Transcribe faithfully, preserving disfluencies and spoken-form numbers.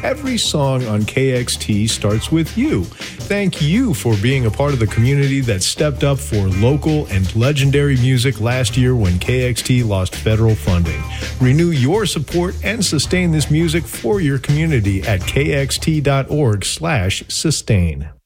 every song on K X T starts with you. Thank you for being a part of the community that stepped up for local and legendary music last year when K X T lost federal funding. Renew your support and sustain this music for your community at kxt.org slash sustain.